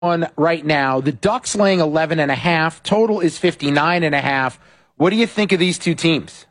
one right now. The Ducks laying 11.5. Total is 59.5. What do you think of these two teams?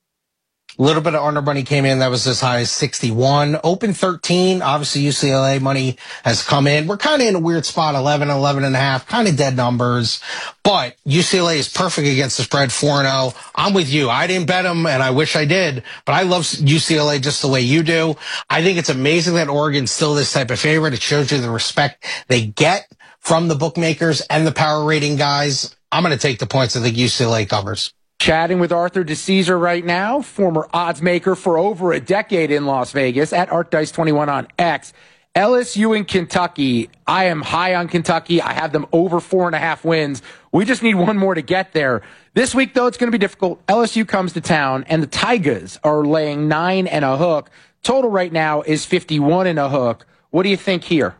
A little bit of under money came in that was as high as 61. Open 13. Obviously, UCLA money has come in. We're kind of in a weird spot, 11.5, kind of dead numbers. But UCLA is perfect against the spread, 4-0. I'm with you. I didn't bet them, and I wish I did. But I love UCLA just the way you do. I think it's amazing that Oregon's still this type of favorite. It shows you the respect they get from the bookmakers and the power rating guys. I'm going to take the points. I think UCLA covers. Chatting with Arthur DeCesar right now, former odds maker for over a decade in Las Vegas, at ArtDice21 on X. LSU and Kentucky. I am high on Kentucky. I have them over 4.5 wins. We just need one more to get there. This week, though, it's going to be difficult. LSU comes to town, and the Tigers are laying 9 and a hook. Total right now is 51 and a hook. What do you think here?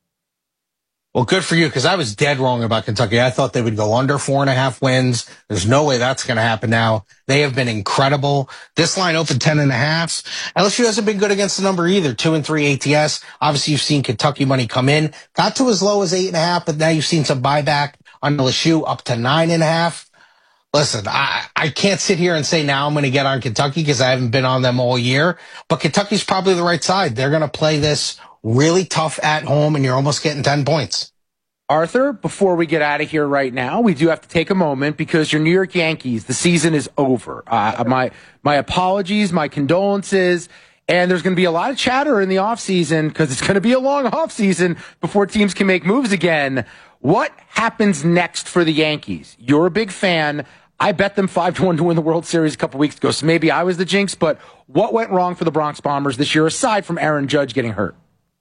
Well, good for you, because I was dead wrong about Kentucky. I thought they would go under 4.5 wins. There's no way that's going to happen now. They have been incredible. This line opened 10.5. LSU hasn't been good against the number either. 2-3 ATS. Obviously, you've seen Kentucky money come in. Got to as low as 8.5, but now you've seen some buyback on LSU up to 9.5. Listen, I can't sit here and say now I'm going to get on Kentucky because I haven't been on them all year. But Kentucky's probably the right side. They're going to play this really tough at home, and you're almost getting 10 points. Arthur, before we get out of here right now, we do have to take a moment because your New York Yankees, the season is over. My apologies, my condolences, and there's going to be a lot of chatter in the offseason because it's going to be a long offseason before teams can make moves again. What happens next for the Yankees? You're a big fan. I bet them 5-1 to win the World Series a couple weeks ago, so maybe I was the jinx, but what went wrong for the Bronx Bombers this year aside from Aaron Judge getting hurt?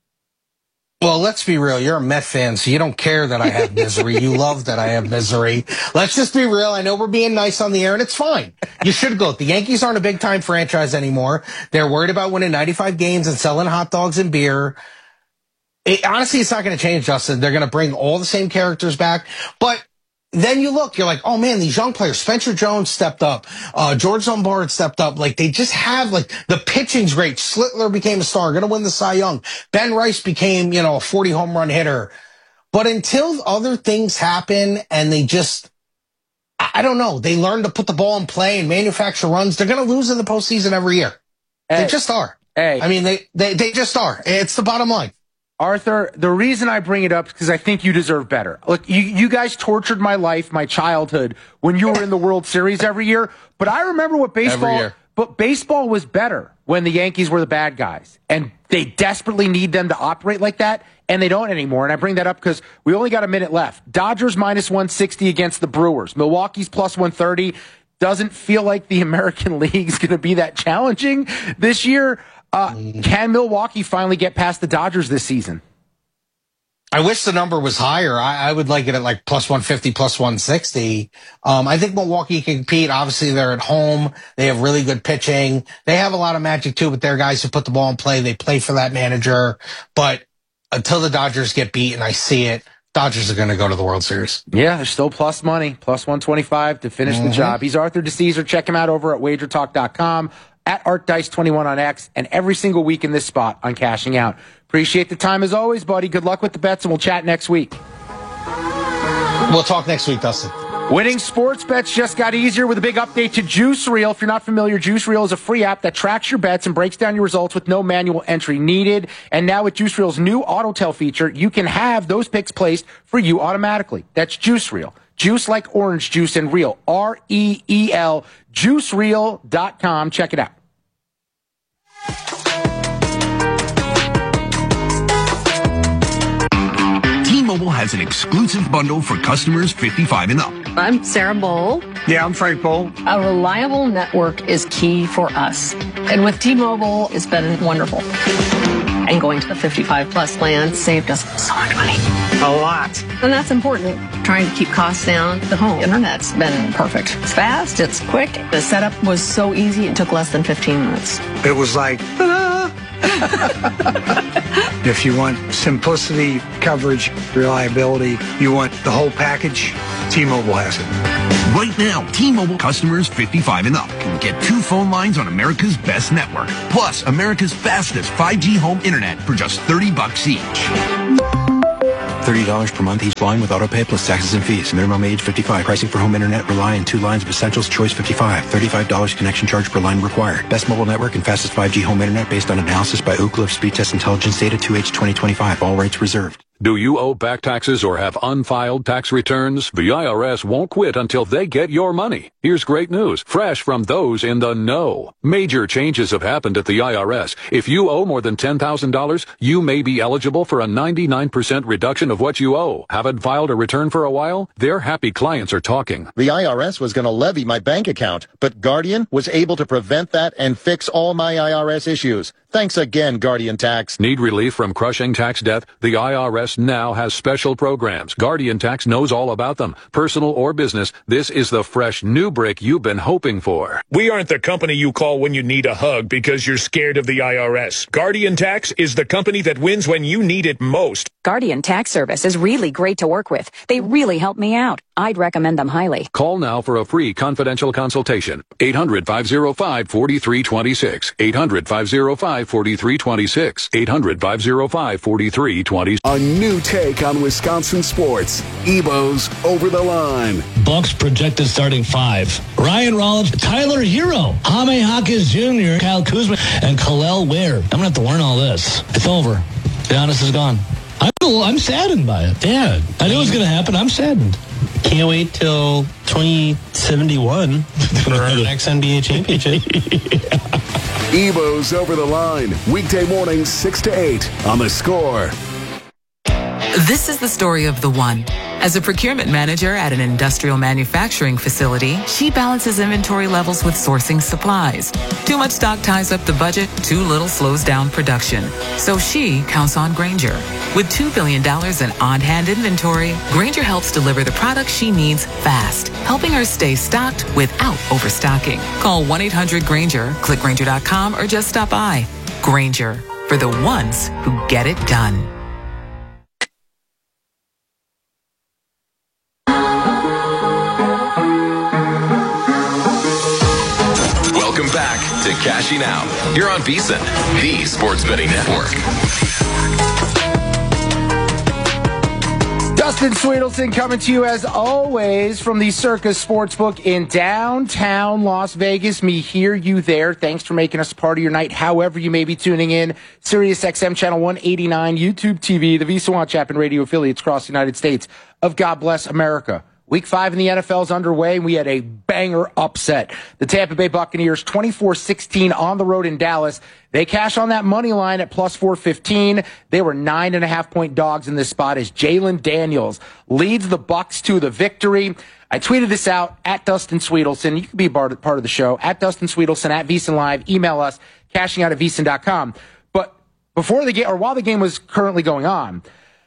Well, let's be real. You're a Met fan, so you don't care that I have misery. You love that I have misery. Let's just be real. I know we're being nice on the air, and it's fine. You should go. The Yankees aren't a big-time franchise anymore. They're worried about winning 95 games and selling hot dogs and beer. Honestly, it's not going to change, Justin. They're going to bring all the same characters back. But then you look, you're like, oh man, these young players, Spencer Jones stepped up, George Lombard stepped up. Like, they just have, like, the pitching's great. Slittler became a star, gonna win the Cy Young. Ben Rice became, a 40 home run hitter. But until other things happen and they just, I don't know, they learn to put the ball in play and manufacture runs, they're gonna lose in the postseason every year. They just are. I mean, they just are. It's the bottom line. Arthur, the reason I bring it up is because I think you deserve better. Look, you guys tortured my life, my childhood, when you were in the World Series every year. But I remember what baseball was better when the Yankees were the bad guys. And they desperately need them to operate like that, and they don't anymore. And I bring that up because we only got a minute left. Dodgers minus 160 against the Brewers. Milwaukee's plus 130. Doesn't feel like the American League's going to be that challenging this year. Can Milwaukee finally get past the Dodgers this season? I wish the number was higher. I would like it at like plus 150, plus 160. I think Milwaukee can compete. Obviously, they're at home. They have really good pitching. They have a lot of magic, too, with their guys who put the ball in play. They play for that manager. But until the Dodgers get beat, and I see it, Dodgers are going to go to the World Series. Yeah, they're still plus money, plus 125 to finish the job. He's Arthur DeCesar. Check him out over at wagertalk.com. At ArtDice21 on X, and every single week in this spot on Cashing Out. Appreciate the time as always, buddy. Good luck with the bets, and we'll chat next week. We'll talk next week, Dustin. Winning sports bets just got easier with a big update to Juice Reel. If you're not familiar, Juice Reel is a free app that tracks your bets and breaks down your results with no manual entry needed. And now with Juice Reel's new auto tell feature, you can have those picks placed for you automatically. That's Juice Reel. Juice like orange juice and real. REEL. JuiceReel.com. Check it out. T-Mobile has an exclusive bundle for customers 55 and up. I'm Sarah Bowl. Yeah, I'm Frank Bowl. A reliable network is key for us. And with T-Mobile, it's been wonderful. And going to the 55 plus plan saved us so much money. A lot. And that's important. Trying to keep costs down. The home internet's been perfect. It's fast, it's quick. The setup was so easy, it took less than 15 minutes. It was like, ta-da! If you want simplicity, coverage, reliability, you want the whole package, T-Mobile has it. Right now, T-Mobile customers 55 and up can get 2 phone lines on America's best network, plus America's fastest 5G home internet for just $30 each. $30 per month each line with autopay plus taxes and fees. Minimum age 55. Pricing for home internet rely on 2 lines of essentials. Choice 55. $35 connection charge per line required. Best mobile network and fastest 5G home internet based on analysis by Ookla of Speed Test Intelligence data 2H 2025. All rates reserved. Do you owe back taxes or have unfiled tax returns? The IRS won't quit until they get your money. Here's great news, fresh from those in the know. Major changes have happened at the IRS. If you owe more than $10,000, you may be eligible for a 99% reduction of what you owe. Haven't filed a return for a while? Their happy clients are talking. The IRS was going to levy my bank account, but Guardian was able to prevent that and fix all my IRS issues. Thanks again, Guardian Tax. Need relief from crushing tax debt? The IRS now has special programs. Guardian Tax knows all about them. Personal or business, this is the fresh new brick you've been hoping for. We aren't the company you call when you need a hug because you're scared of the IRS. Guardian Tax is the company that wins when you need it most. Guardian Tax Service is really great to work with. They really help me out. I'd recommend them highly. Call now for a free confidential consultation. 800-505-4326. 800-505-4326. 800-505-4326. A new take on Wisconsin sports. Ebo's Over the Line. Bucks projected starting 5. Ryan Rollins, Tyler Hero, Jaime Jaquez Jr., Kyle Kuzma, and Khalil Ware. I'm going to have to learn all this. It's over. Giannis is gone. I'm saddened by it. Yeah. I knew it was going to happen. I'm saddened. Can't wait till 2071 for our next NBA championship. Ebo's Over the Line. Weekday mornings 6 to 8 on The Score. This is the story of the one. As a procurement manager at an industrial manufacturing facility, she balances inventory levels with sourcing supplies. Too much stock ties up the budget, too little slows down production. So she counts on Grainger. With $2 billion in on-hand inventory, Grainger helps deliver the products she needs fast, helping her stay stocked without overstocking. Call 1-800-GRAINGER, click Grainger.com, or just stop by. Grainger, for the ones who get it done. Welcome back to Cashing Out. You're on VSiN, the sports betting network. Dustin Sweetelson coming to you as always from the Circus Sportsbook in downtown Las Vegas. Me hear you there. Thanks for making us part of your night, however you may be tuning in. Sirius XM Channel 189, YouTube TV, the VSiN Watch app, and radio affiliates across the United States of God Bless America. Week 5 in the NFL is underway, and we had a banger upset. The Tampa Bay Buccaneers 24-16 on the road in Dallas. They cash on that money line at plus 415. They were 9.5-point dogs in this spot as Jalen Daniels leads the Bucs to the victory. I tweeted this out at Dustin Sweetelson. You can be part of the show at Dustin Sweetelson at VSiN Live. Email us cashingout@vsin.com. But before the game, or while the game was currently going on,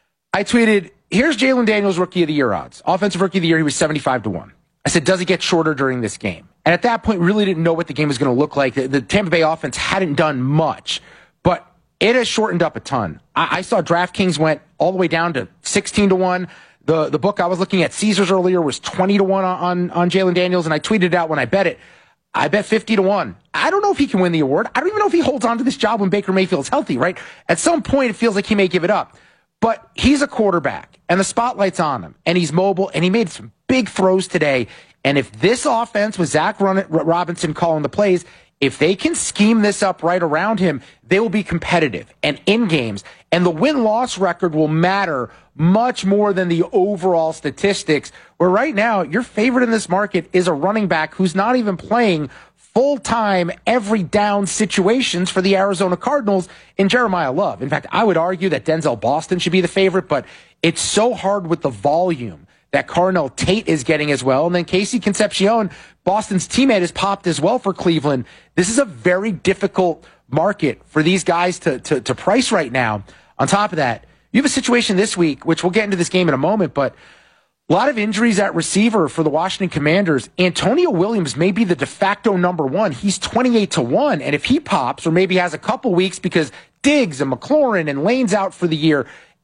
I tweeted, here's Jalen Daniels' Rookie of the Year odds. Offensive Rookie of the Year, he was 75-1. I said, does it get shorter during this game? And at that point, really didn't know what the game was going to look like. The Tampa Bay offense hadn't done much, but it has shortened up a ton. I saw DraftKings went all the way down to 16-1. The book I was looking at, Caesars earlier, was 20-1 on Jalen Daniels, and I tweeted it out when I bet it. I bet 50-1. I don't know if he can win the award. I don't even know if he holds on to this job when Baker Mayfield's healthy, right? At some point, it feels like he may give it up. But he's a quarterback, and the spotlight's on him, and he's mobile, and he made some big throws today. And if this offense with Zach Robinson calling the plays, if they can scheme this up right around him, they will be competitive and in games. And the win-loss record will matter much more than the overall statistics, where right now your favorite in this market is a running back who's not even playing full-time, every down situations for the Arizona Cardinals in Jeremiah Love. In fact, I would argue that Denzel Boston should be the favorite, but it's so hard with the volume that Carnell Tate is getting as well. And then Casey Concepcion, Boston's teammate, has popped as well for Cleveland. This is a very difficult market for these guys to price right now. On top of that, you have a situation this week, which we'll get into this game in a moment, but a lot of injuries at receiver for the Washington Commanders. Antonio Williams may be the de facto number one. He's 28-1. And if he pops, or maybe has a couple weeks because Diggs and McLaurin and Lane's out for the year,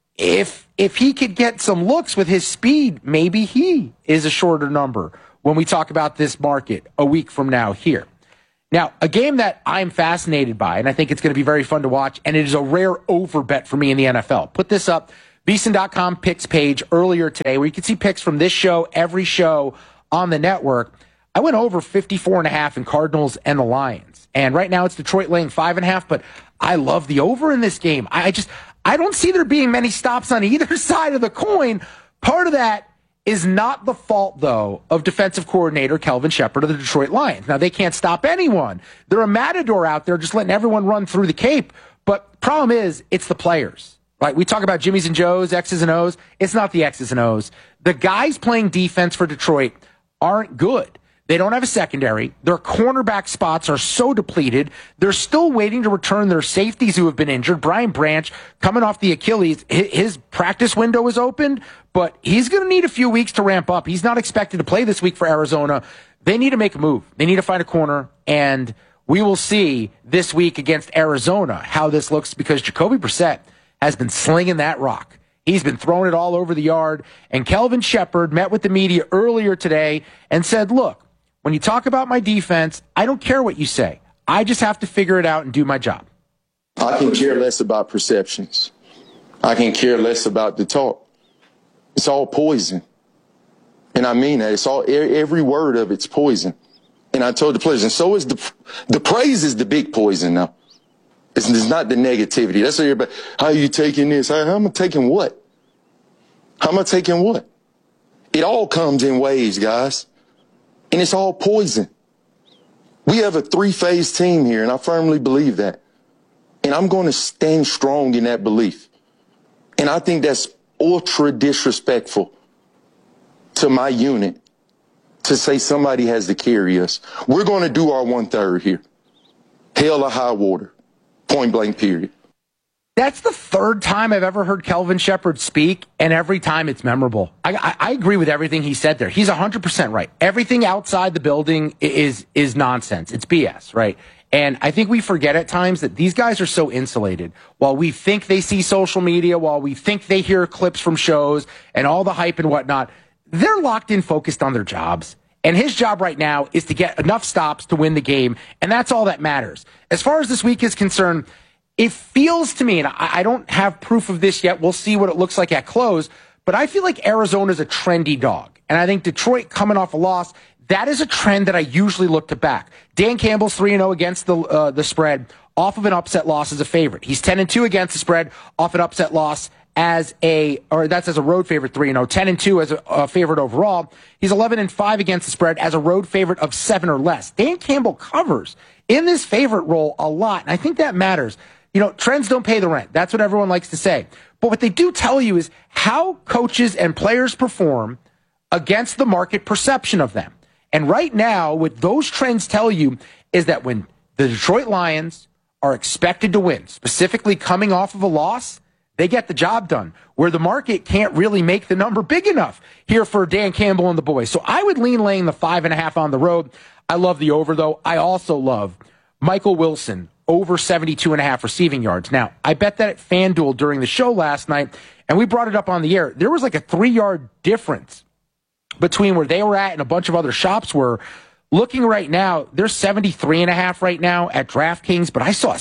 if he could get some looks with his speed, maybe he is a shorter number when we talk about this market a week from now here. Now, a game that I'm fascinated by, and I think it's going to be very fun to watch, and it is a rare over bet for me in the NFL. Put this up. VSiN.com picks page earlier today where you can see picks from this show, every show on the network. I went over 54.5 in Cardinals and the Lions. And right now it's Detroit laying 5.5, but I love the over in this game. I don't see there being many stops on either side of the coin. Part of that is not the fault, though, of defensive coordinator Kelvin Shepard of the Detroit Lions. Now, they can't stop anyone. They're a matador out there just letting everyone run through the Cape. But problem is, it's the players. Like, we talk about Jimmys and Joes, X's and O's. It's not the X's and O's. The guys playing defense for Detroit aren't good. They don't have a secondary. Their cornerback spots are so depleted. They're still waiting to return their safeties who have been injured. Brian Branch, coming off the Achilles, his practice window is opened, but he's going to need a few weeks to ramp up. He's not expected to play this week for Arizona. They need to make a move. They need to find a corner, and we will see this week against Arizona how this looks because Jacoby Brissett has been slinging that rock. He's been throwing it all over the yard, and Kelvin Shepard met with the media earlier today and said, look, when you talk about my defense, I don't care what you say. I just have to figure it out and do my job. I can care less about perceptions. I can care less about the talk. It's all poison. And I mean that. It's all, every word of it's poison. And I told the players, and so is the praise is the big poison now. It's not the negativity. That's what everybody, how are you taking this? How am I taking what? How am I taking what? It all comes in waves, guys. And it's all poison. We have a three-phase team here, and I firmly believe that. And I'm going to stand strong in that belief. And I think that's ultra disrespectful to my unit to say somebody has to carry us. We're going to do our 1/3 here. Hell or high water. Point blank, period. That's the third time I've ever heard Kelvin Shepard speak, and every time it's memorable. I agree with everything he said there. He's 100% right. Everything outside the building is nonsense. It's BS, right? And I think we forget at times that these guys are so insulated. While we think they see social media, while we think they hear clips from shows and all the hype and whatnot, they're locked in, focused on their jobs. And his job right now is to get enough stops to win the game, and that's all that matters. As far as this week is concerned, it feels to me, and I don't have proof of this yet, we'll see what it looks like at close, but I feel like Arizona's a trendy dog. And I think Detroit coming off a loss, that is a trend that I usually look to back. Dan Campbell's 3-0 against the spread, off of an upset loss as a favorite. He's 10-2 against the spread, off an upset loss as a road favorite, 3-0, 10-2 as a favorite overall. He's 11-5 against the spread as a road favorite of 7 or less. Dan Campbell covers in this favorite role a lot, and I think that matters. You know, trends don't pay the rent. That's what everyone likes to say. But what they do tell you is how coaches and players perform against the market perception of them. And right now, what those trends tell you is that when the Detroit Lions are expected to win, specifically coming off of a loss, they get the job done, where the market can't really make the number big enough here for Dan Campbell and the boys. So I would lean laying the 5.5 on the road. I love the over, though. I also love Michael Wilson, over 72.5 receiving yards. Now, I bet that at FanDuel during the show last night, and we brought it up on the air, there was like a 3-yard difference between where they were at and a bunch of other shops were. Looking right now, they're 73.5 right now at DraftKings, but I saw a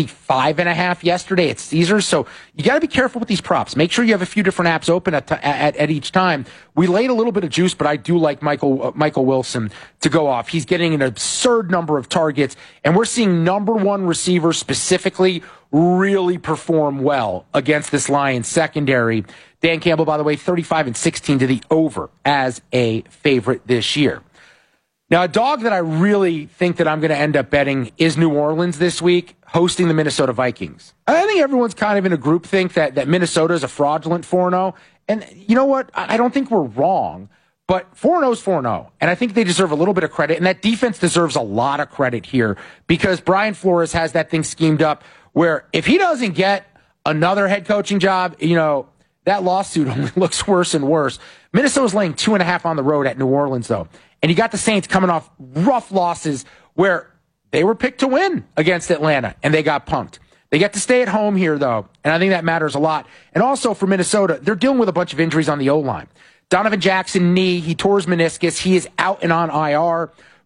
75.5 yesterday at Caesars. So you got to be careful with these props. Make sure you have a few different apps open at each time. We laid a little bit of juice, but I do like Michael Wilson to go off. He's getting an absurd number of targets, and we're seeing number one receivers specifically really perform well against this Lions secondary. Dan Campbell, by the way, 35-16 to the over as a favorite this year. Now, a dog that I really think that I'm going to end up betting is New Orleans this week, hosting the Minnesota Vikings. I think everyone's kind of in a groupthink that Minnesota is a fraudulent 4-0. And you know what? I don't think we're wrong, but 4-0 is 4-0. And I think they deserve a little bit of credit. And that defense deserves a lot of credit here because Brian Flores has that thing schemed up where if he doesn't get another head coaching job, you know, that lawsuit only looks worse and worse. Minnesota's laying 2.5 on the road at New Orleans, though. And you got the Saints coming off rough losses where they were picked to win against Atlanta, and they got punked. They get to stay at home here, though, and I think that matters a lot. And also for Minnesota, they're dealing with a bunch of injuries on the O-line. Donovan Jackson, knee, he tore his meniscus. He is out and on IR.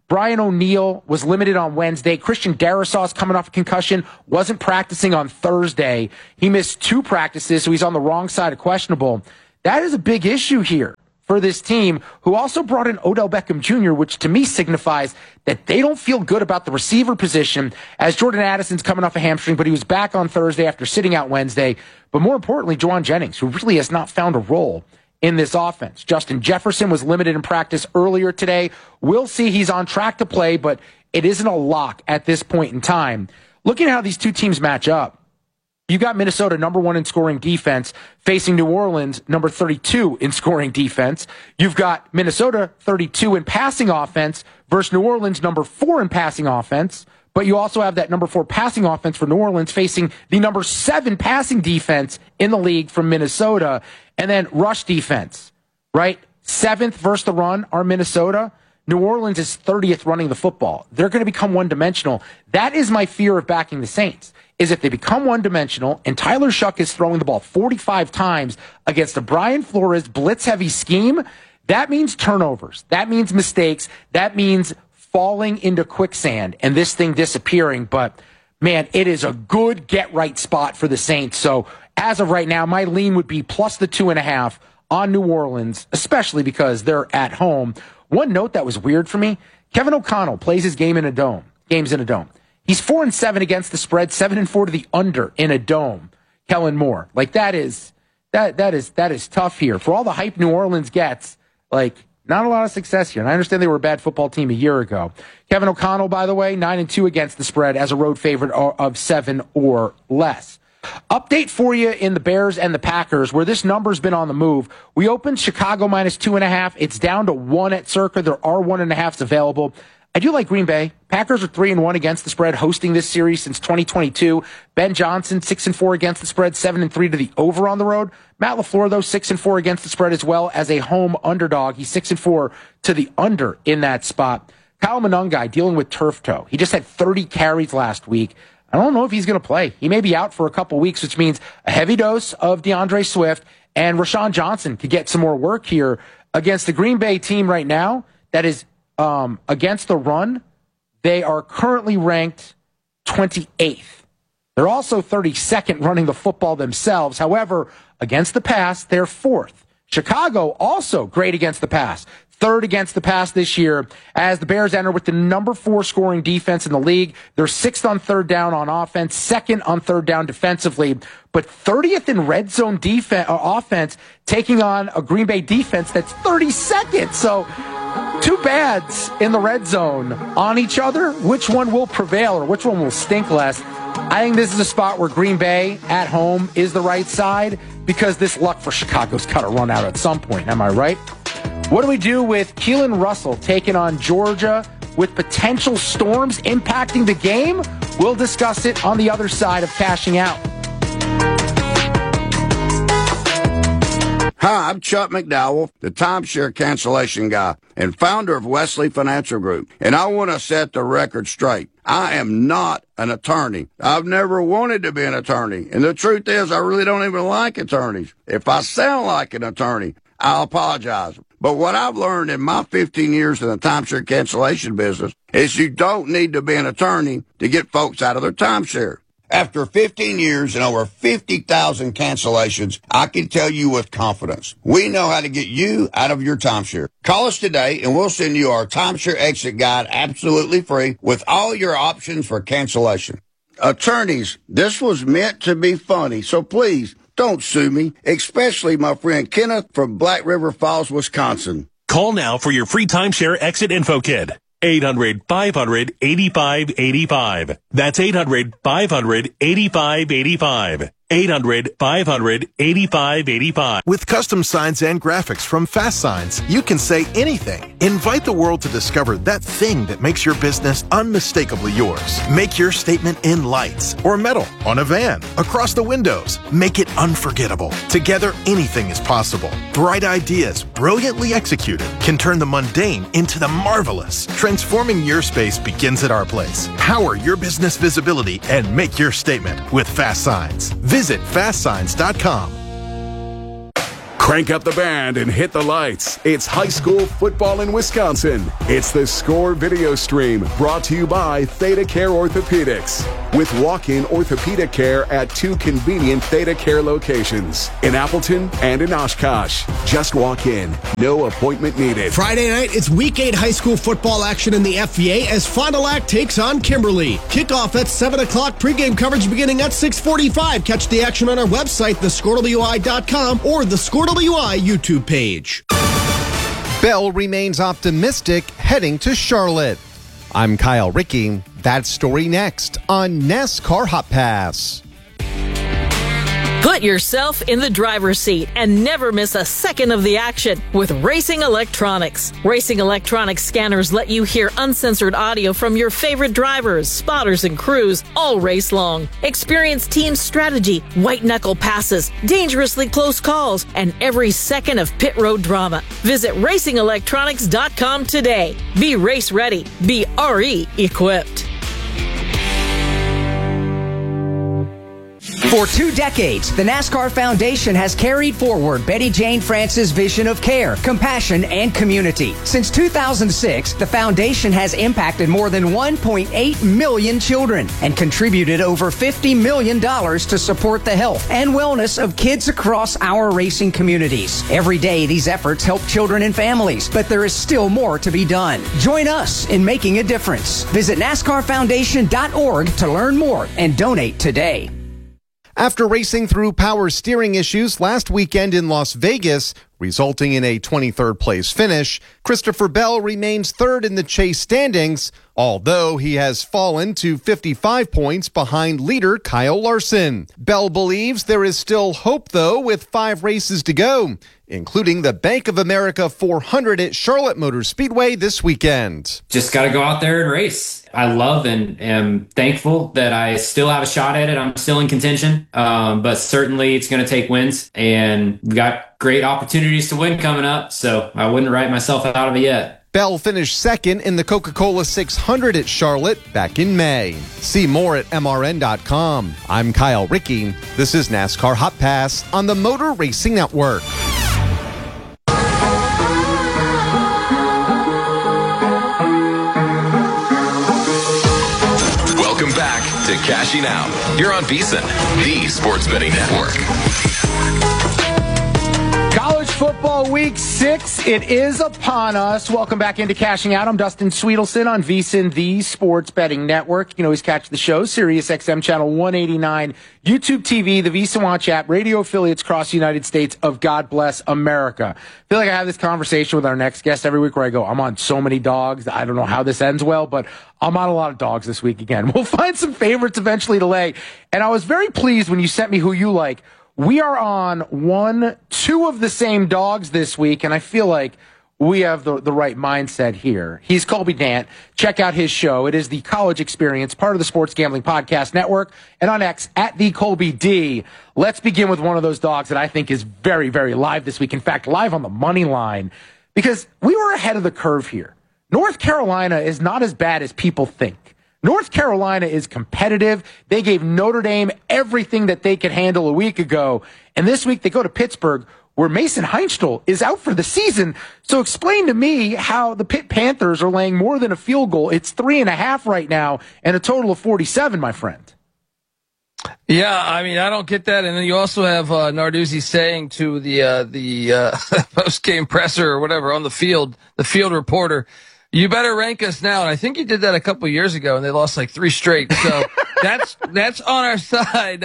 Brian O'Neill was limited on Wednesday. Christian Darrisaw is coming off a concussion, wasn't practicing on Thursday. He missed 2 practices, so he's on the wrong side of questionable. That is a big issue here for this team, who also brought in Odell Beckham Jr., which to me signifies that they don't feel good about the receiver position, as Jordan Addison's coming off a hamstring, but he was back on Thursday after sitting out Wednesday. But more importantly, Juwan Jennings, who really has not found a role in this offense. Justin Jefferson was limited in practice earlier today. We'll see. He's on track to play, but it isn't a lock at this point in time. Looking at how these two teams match up, you got Minnesota number 1 in scoring defense facing New Orleans number 32 in scoring defense. You've got Minnesota 32 in passing offense versus New Orleans number 4 in passing offense. But you also have that number 4 passing offense for New Orleans facing the number 7 passing defense in the league from Minnesota. And then rush defense, right? 7th versus the run are Minnesota. New Orleans is 30th running the football. They're going to become one-dimensional. That is my fear of backing the Saints, is if they become one-dimensional and Tyler Shuck is throwing the ball 45 times against a Brian Flores blitz-heavy scheme, that means turnovers. That means mistakes. That means falling into quicksand and this thing disappearing. But, man, it is a good get-right spot for the Saints. So, as of right now, my lean would be plus the 2.5 on New Orleans, especially because they're at home. One note that was weird for me, Kevin O'Connell plays his games in a dome. He's 4-7 against the spread, 7-4 to the under in a dome. Kellen Moore. Like, that is tough here. For all the hype New Orleans gets, like, not a lot of success here. And I understand they were a bad football team a year ago. Kevin O'Connell, by the way, 9-2 against the spread as a road favorite of 7 or less. Update for you in the Bears and the Packers, where this number's been on the move. We opened Chicago minus 2.5. It's down to 1 at Circa. There are 1.5s available. I do like Green Bay. Packers are 3-1 against the spread, hosting this series since 2022. Ben Johnson, 6-4 against the spread, 7-3 to the over on the road. Matt LaFleur, though, 6-4 against the spread as well as a home underdog. He's 6-4 to the under in that spot. Kyle Monangai dealing with turf toe. He just had 30 carries last week. I don't know if he's going to play. He may be out for a couple weeks, which means a heavy dose of DeAndre Swift, and Rashawn Johnson could get some more work here against the Green Bay team right now that is against the run. They are currently ranked 28th. They're also 32nd running the football themselves. However, against the pass, they're 4th. Chicago also great against the pass. 3rd against the pass this year as the Bears enter with the number 4 scoring defense in the league. They're 6th on 3rd down on offense, 2nd on 3rd down defensively, but 30th in red zone offense, taking on a Green Bay defense that's 32nd. So 2 bads in the red zone on each other. Which one will prevail or which one will stink less? I think this is a spot where Green Bay at home is the right side because this luck for Chicago's got to run out at some point. Am I right? What do we do with Keelan Russell taking on Georgia with potential storms impacting the game? We'll discuss it on the other side of Cashing Out. Hi, I'm Chuck McDowell, the timeshare cancellation guy and founder of Wesley Financial Group. And I want to set the record straight. I am not an attorney. I've never wanted to be an attorney. And the truth is, I really don't even like attorneys. If I sound like an attorney, I'll apologize. But what I've learned in my 15 years in the timeshare cancellation business is you don't need to be an attorney to get folks out of their timeshare. After 15 years and over 50,000 cancellations, I can tell you with confidence, we know how to get you out of your timeshare. Call us today and we'll send you our timeshare exit guide absolutely free with all your options for cancellation. Attorneys, this was meant to be funny, so please don't sue me, especially my friend Kenneth from Black River Falls, Wisconsin. Call now for your free timeshare exit info kit. 800-500-8585. That's 800-500-8585. 800-500-8585. With custom signs and graphics from Fast Signs, you can say anything. Invite the world to discover that thing that makes your business unmistakably yours. Make your statement in lights or metal, on a van, across the windows. Make it unforgettable. Together, anything is possible. Bright ideas, brilliantly executed, can turn the mundane into the marvelous. Transforming your space begins at our place. Power your business visibility and make your statement with Fast Signs. Visit fastsigns.com. Crank up the band and hit the lights. It's high school football in Wisconsin. It's the Score video stream brought to you by Theta Care Orthopedics. With walk-in orthopedic care at 2 convenient Theta Care locations in Appleton and in Oshkosh. Just walk in. No appointment needed. Friday night, it's Week 8 high school football action in the FVA as Fond du Lac takes on Kimberly. Kickoff at 7 o'clock, pregame coverage beginning at 6:45. Catch the action on our website, thescorewi.com or the Score WI YouTube page. Bell remains optimistic heading to Charlotte. I'm Kyle Rickey. That story next on NASCAR Hot Pass. Put yourself in the driver's seat and never miss a second of the action with Racing Electronics. Racing Electronics scanners let you hear uncensored audio from your favorite drivers, spotters, and crews all race long. Experience team strategy, white-knuckle passes, dangerously close calls, and every second of pit road drama. Visit RacingElectronics.com today. Be race ready. Be RE equipped. For 2 decades, the NASCAR Foundation has carried forward Betty Jane France's vision of care, compassion, and community. Since 2006, the foundation has impacted more than 1.8 million children and contributed over $50 million to support the health and wellness of kids across our racing communities. Every day, these efforts help children and families, but there is still more to be done. Join us in making a difference. Visit NASCARFoundation.org to learn more and donate today. After racing through power steering issues last weekend in Las Vegas, resulting in a 23rd place finish, Christopher Bell remains third in the chase standings, although he has fallen to 55 points behind leader Kyle Larson. Bell believes there is still hope, though, with 5 races to go, including the Bank of America 400 at Charlotte Motor Speedway this weekend. Just got to go out there and race. I love and am thankful that I still have a shot at it. I'm still in contention, but certainly it's going to take wins, and we've got great opportunities to win coming up, so I wouldn't write myself out of it yet. Bell finished second in the Coca-Cola 600 at Charlotte back in May. See more at MRN.com. I'm Kyle Rickey. This is NASCAR Hot Pass on the Motor Racing Network. Welcome back to Cashing Out. You're on VSiN, the sports betting network. College football week 6, it is upon us. Welcome back into Cashing Out. I'm Dustin Sweetelson on VSiN, the sports betting network. You can always catch the show, Sirius XM channel 189, YouTube TV, the VSiN Watch app, radio affiliates across the United States of God Bless America. I feel like I have this conversation with our next guest every week where I go, I'm on so many dogs. I don't know how this ends well, but I'm on a lot of dogs this week again. We'll find some favorites eventually to lay. And I was very pleased when you sent me who you like. We are on 2 of the same dogs this week, and I feel like we have the right mindset here. He's Colby Dant. Check out his show. It is the College Experience, part of the Sports Gambling Podcast Network, and on X, at the Colby D. Let's begin with one of those dogs that I think is very, very live this week. In fact, live on the money line, because we were ahead of the curve here. North Carolina is not as bad as people think. North Carolina is competitive. They gave Notre Dame everything that they could handle a week ago. And this week they go to Pittsburgh, where Mason Heinstl is out for the season. So explain to me how the Pitt Panthers are laying more than a field goal. It's 3.5 right now and a total of 47, my friend. Yeah, I mean, I don't get that. And then you also have Narduzzi saying to the post-game presser or whatever on the field reporter, you better rank us now. And I think he did that a couple of years ago, and they lost like 3 straight. So that's on our side.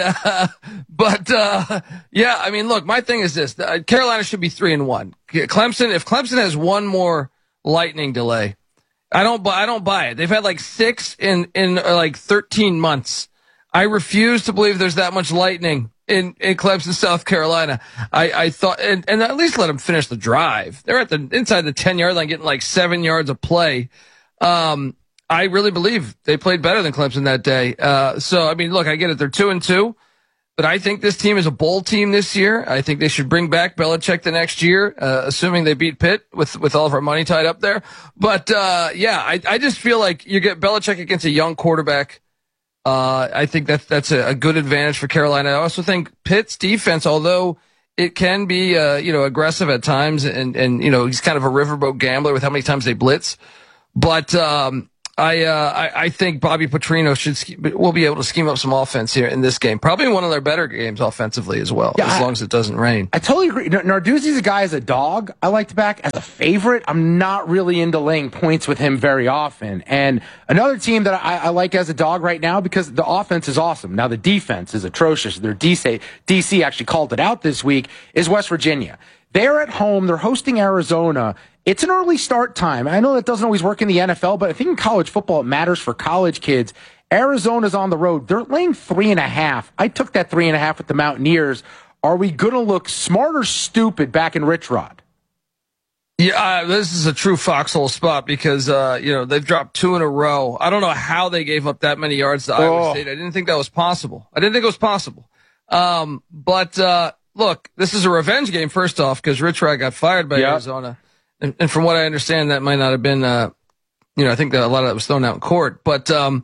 Yeah, I mean, look, my thing is this. Carolina should be 3-1. Clemson, if Clemson has one more lightning delay, I don't buy it. They've had like 6 in like 13 months. I refuse to believe there's that much lightning in Clemson, South Carolina. I thought, and at least let them finish the drive. They're inside the 10-yard line, getting like 7 yards of play. I really believe they played better than Clemson that day. So, I mean, look, I get it. They're 2-2, but I think this team is a bowl team this year. I think they should bring back Belichick the next year, assuming they beat Pitt with all of our money tied up there. But, yeah, I just feel like you get Belichick against a young quarterback. I think that's a good advantage for Carolina. I also think Pitt's defense, although it can be, aggressive at times. And, he's kind of a riverboat gambler with how many times they blitz. But, I think Bobby Petrino will be able to scheme up some offense here in this game. Probably one of their better games offensively as well, as long as it doesn't rain. I totally agree. Narduzzi's a guy as a dog I like to back. As a favorite, I'm not really into laying points with him very often. And another team that I like as a dog right now, because the offense is awesome. Now the defense is atrocious. Their DC actually called it out this week, is West Virginia. They're at home. They're hosting Arizona. It's an early start time. I know that doesn't always work in the NFL, but I think in college football, it matters for college kids. Arizona's on the road. They're laying 3.5. I took that 3.5 with the Mountaineers. Are we going to look smart or stupid back in Rich Rod? Yeah, this is a true foxhole spot because, they've dropped 2 in a row. I don't know how they gave up that many yards to Iowa State. I didn't think that was possible. Look, this is a revenge game, first off, because Rich Rod got fired by Arizona. And from what I understand, that might not have been, I think that a lot of that was thrown out in court. But, just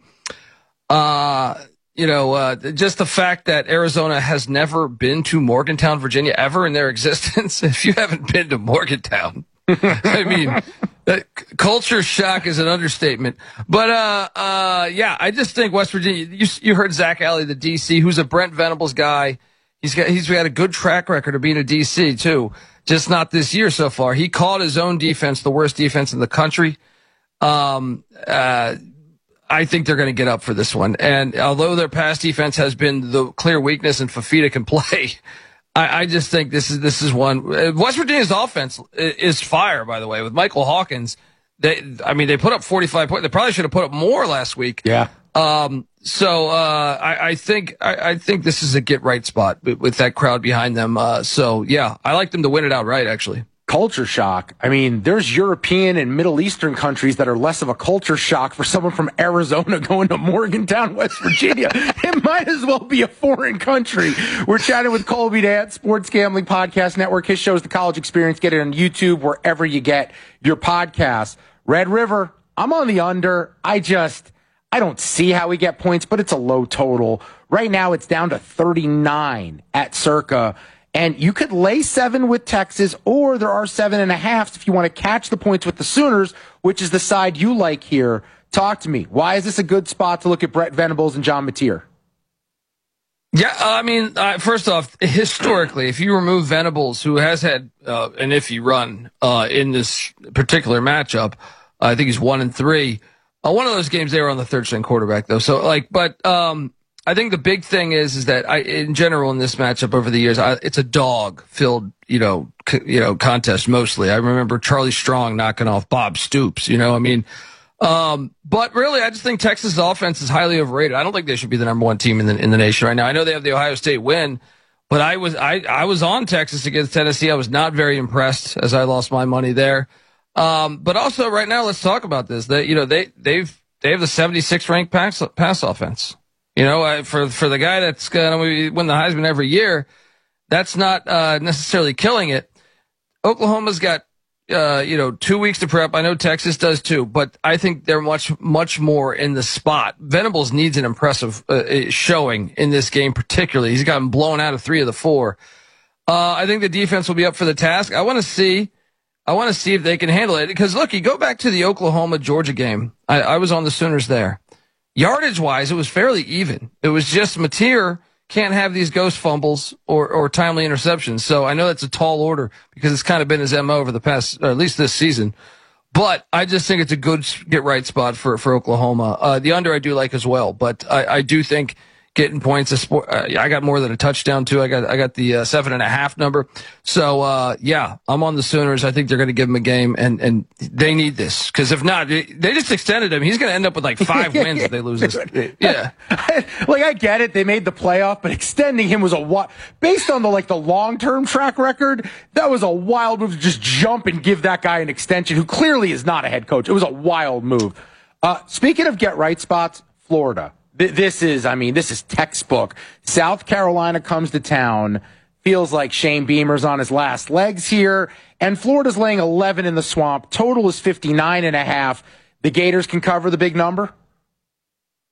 the fact that Arizona has never been to Morgantown, Virginia, ever in their existence. If you haven't been to Morgantown, I mean, culture shock is an understatement. But, I just think West Virginia, you heard Zach Alley, the DC, who's a Brent Venables guy. He's got a good track record of being a DC too, just not this year so far. He called his own defense the worst defense in the country. I think they're going to get up for this one. And although their pass defense has been the clear weakness and Fafita can play, I just think this is one. West Virginia's offense is fire, by the way, with Michael Hawkins. They put up 45 points. They probably should have put up more last week. Yeah. I think this is a get right spot with that crowd behind them. I like them to win it outright, actually. Culture shock. I mean, there's European and Middle Eastern countries that are less of a culture shock for someone from Arizona going to Morgantown, West Virginia. It might as well be a foreign country. We're chatting with Colby Dant, Sports Gambling Podcast Network. His show is The College Experience. Get it on YouTube, wherever you get your podcasts. Red River, I'm on the under. I don't see how we get points, but it's a low total. Right now, it's down to 39 at Circa. And you could lay 7 with Texas, or there are 7.5 if you want to catch the points with the Sooners, which is the side you like here. Talk to me. Why is this a good spot to look at Brett Venables and John Mateer? Yeah, first off, historically, if you remove Venables, who has had an iffy run in this particular matchup, I think he's 1-3. One of those games they were on the third string quarterback though. So I think the big thing is that in general in this matchup over the years, it's a dog filled, contest mostly. I remember Charlie Strong knocking off Bob Stoops, but really I just think Texas' offense is highly overrated. I don't think they should be the number 1 team in the nation right now. I know they have the Ohio State win, but I was on Texas against Tennessee. I was not very impressed as I lost my money there. But also right now, let's talk about this. They have the 76th ranked pass offense. For the guy that's going to win the Heisman every year, that's not necessarily killing it. Oklahoma's got 2 weeks to prep. I know Texas does too, but I think they're much more in the spot. Venables needs an impressive showing in this game, particularly. He's gotten blown out of 3 of the 4. I think the defense will be up for the task. I want to see if they can handle it. Because, look, you go back to the Oklahoma-Georgia game. I was on the Sooners there. Yardage-wise, it was fairly even. It was just Mateer can't have these ghost fumbles or timely interceptions. So I know that's a tall order because it's kind of been his MO over the past, or at least this season. But I just think it's a good get-right spot for Oklahoma. The under I do like as well. But I do think getting points. I got more than a touchdown too. I got the 7.5 number. So I'm on the Sooners. I think they're going to give them a game, and they need this because if not, they just extended him. He's going to end up with like 5 wins if they lose this. Yeah, I get it. They made the playoff, but extending him was based on the long-term track record. That was a wild move to just jump and give that guy an extension who clearly is not a head coach. It was a wild move. Speaking of get right spots, Florida. This is textbook. South Carolina comes to town. Feels like Shane Beamer's on his last legs here. And Florida's laying 11 in the Swamp. Total is 59.5. The Gators can cover the big number?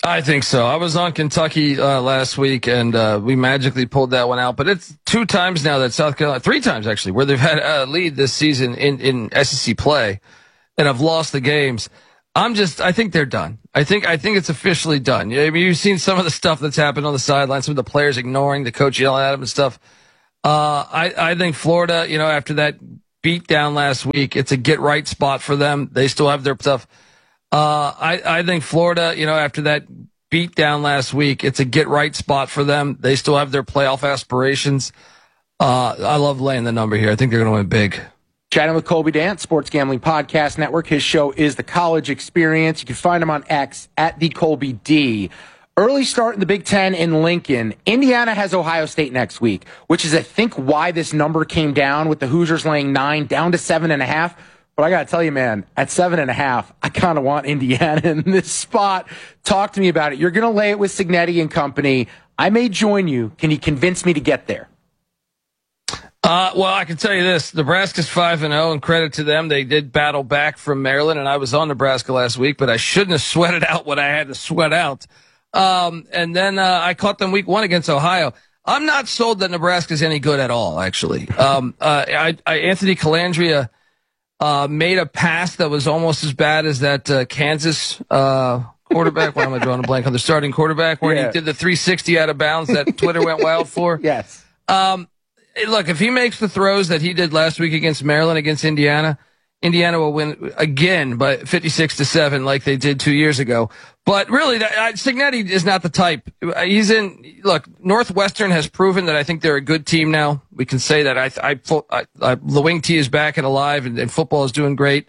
I think so. I was on Kentucky last week, and we magically pulled that one out. But it's 2 times now that South Carolina, 3 times actually, where they've had a lead this season in SEC play, and have lost the games. I think they're done. I think it's officially done. I mean, you've seen some of the stuff that's happened on the sideline, some of the players ignoring the coach yelling at them and stuff. I think Florida, after that beat down last week, it's a get right spot for them. They still have their stuff. I think Florida, after that beat down last week, it's a get right spot for them. They still have their playoff aspirations. I love laying the number here. I think they're going to win big. Chatting with Colby Dant, Sports Gambling Podcast Network. His show is The College Experience. You can find him on X at the Colby D. Early start in the Big Ten in Lincoln. Indiana has Ohio State next week, which is, I think, why this number came down with the Hoosiers laying 9 down to 7.5. But I got to tell you, man, at 7.5, I kind of want Indiana in this spot. Talk to me about it. You're going to lay it with Cignetti and company. I may join you. Can you convince me to get there? Well, I can tell you this. Nebraska's 5-0, and credit to them. They did battle back from Maryland, and I was on Nebraska last week, but I shouldn't have sweated out what I had to sweat out. And then I caught them week 1 against Ohio. I'm not sold that Nebraska's any good at all, actually. Anthony Calandria made a pass that was almost as bad as that Kansas quarterback. Why am I drawing a blank on the starting quarterback where he did the 360 out of bounds that Twitter went wild for? Yes. Look, if he makes the throws that he did last week against Maryland, against Indiana, Indiana will win again by 56-7 like they did 2 years ago. But really, Cignetti is not the type. Northwestern has proven that I think they're a good team now. We can say that. The wing tee is back and alive, and football is doing great.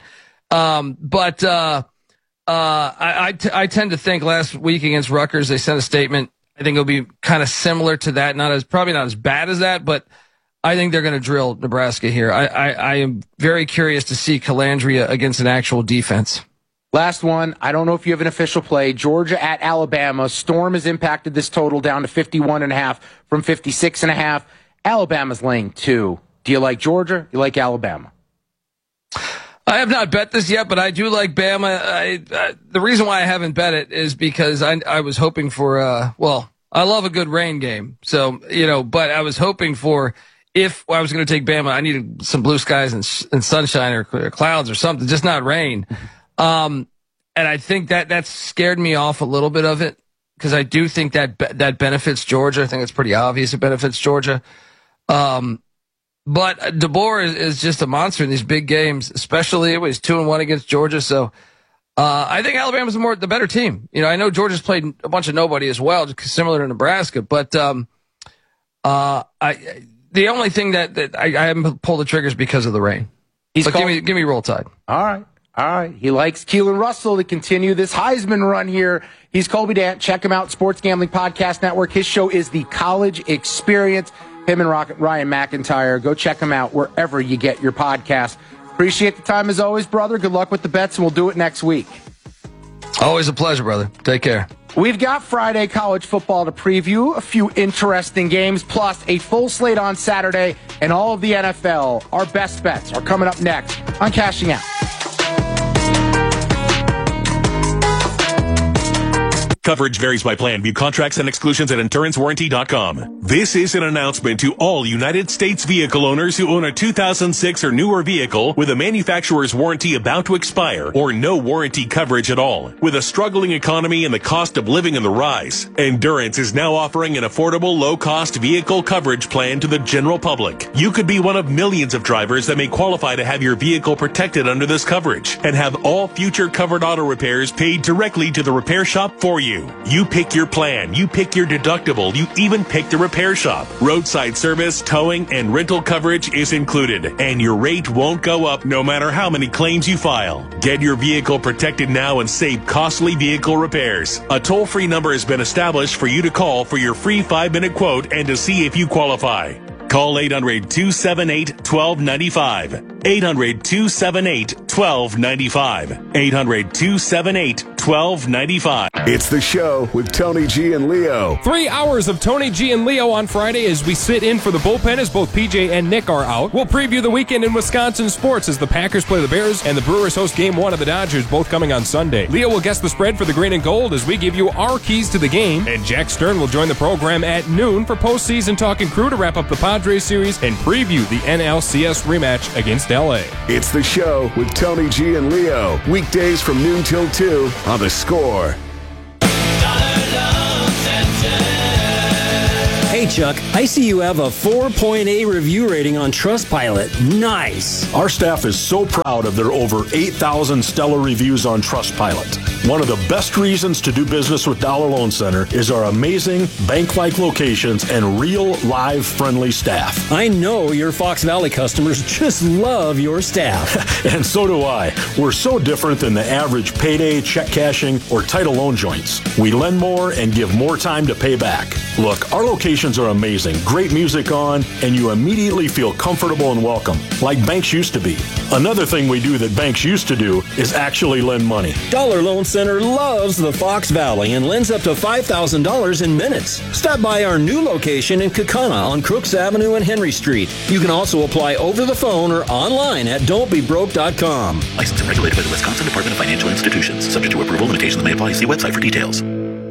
I tend to think last week against Rutgers, they sent a statement. I think it'll be kind of similar to that. Probably not as bad as that, but I think they're going to drill Nebraska here. I am very curious to see Calandria against an actual defense. Last one. I don't know if you have an official play. Georgia at Alabama. Storm has impacted this total down to 51.5 from 56.5. Alabama's laying 2. Do you like Georgia? You like Alabama? I have not bet this yet, but I do like Bama. The reason why I haven't bet it is because I was hoping for, I love a good rain game. So, but I was hoping for, if I was going to take Bama, I needed some blue skies and sunshine or clouds or something, just not rain. And I think that scared me off a little bit of it, because I do think that benefits Georgia. I think it's pretty obvious it benefits Georgia. But DeBoer is just a monster in these big games, especially it was 2-1 against Georgia. So I think Alabama's the better team. I know Georgia's played a bunch of nobody as well, similar to Nebraska. But the only thing that I haven't pulled the triggers because of the rain. Give me Roll Tide. All right. He likes Keelan Russell to continue this Heisman run here. He's Colby Dant. Check him out, Sports Gambling Podcast Network. His show is The College Experience. Him and Ryan McIntyre. Go check him out wherever you get your podcast. Appreciate the time as always, brother. Good luck with the bets, and we'll do it next week. Always a pleasure, brother. Take care. We've got Friday college football to preview, a few interesting games, plus a full slate on Saturday, and all of the NFL. Our best bets are coming up next on Cashing Out. Coverage varies by plan. View contracts and exclusions at InsuranceWarranty.com. This is an announcement to all United States vehicle owners who own a 2006 or newer vehicle with a manufacturer's warranty about to expire or no warranty coverage at all. With a struggling economy and the cost of living on the rise, Endurance is now offering an affordable, low-cost vehicle coverage plan to the general public. You could be one of millions of drivers that may qualify to have your vehicle protected under this coverage and have all future covered auto repairs paid directly to the repair shop for you. You pick your plan, you pick your deductible, you even pick the repair shop. Roadside service, towing, and rental coverage is included, and your rate won't go up no matter how many claims you file. Get your vehicle protected now and save costly vehicle repairs. A toll-free number has been established for you to call for your free 5-minute quote and to see if you qualify. Call 800-278-1295. 800-278-1295. 800-278-1295. $12.95. It's the show with Tony G and Leo. 3 hours of Tony G and Leo on Friday as we sit in for the bullpen as both PJ and Nick are out. We'll preview the weekend in Wisconsin sports as the Packers play the Bears and the Brewers host Game 1 of the Dodgers, both coming on Sunday. Leo will guess the spread for the green and gold as we give you our keys to the game. And Jack Stern will join the program at noon for postseason Talking Crew to wrap up the Padres series and preview the NLCS rematch against LA. It's the show with Tony G and Leo. Weekdays from noon till 2 on The Score. Hey Chuck, I see you have a 4.8 review rating on Trustpilot. Nice. Our staff is so proud of their over 8,000 stellar reviews on Trustpilot. One of the best reasons to do business with Dollar Loan Center is our amazing bank-like locations and real, live, friendly staff. I know your Fox Valley customers just love your staff. And so do I. We're so different than the average payday, check cashing, or title loan joints. We lend more and give more time to pay back. Look, our locations are amazing, great music on, and you immediately feel comfortable and welcome, like banks used to be. Another thing we do that banks used to do is actually lend money. Dollar Loan Center loves the Fox Valley and lends up to $5,000 in minutes. Stop by our new location in Kaukauna on Crooks Avenue and Henry Street. You can also apply over the phone or online at don'tbebroke.com. Licensed and regulated by the Wisconsin Department of Financial Institutions. Subject to approval, limitations may apply. See website for details.